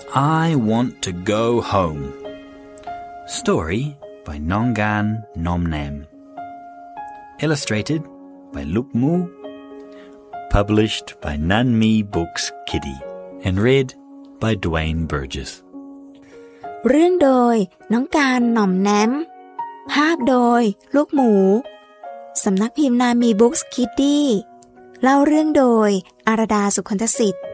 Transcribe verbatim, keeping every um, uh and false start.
I want to go home. Story by Nongan Nomnem. Illustrated by Lukmu. Published by Nanmi Books Kiddie. And read by Dwayne Burgess. เรื่องโดยน้องการหน่อมแนมภาพโดยลูกหมูสำนักพิมพ์นามีบุ๊กส์คิดดี้เล่าเรื่องโดยอารดาสุขนทศิษย์